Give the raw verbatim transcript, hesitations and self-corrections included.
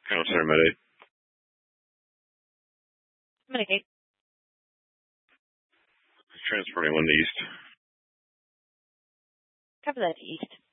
Counter Center, Med eight. Mitigate. Transferring one to east. Cover that east.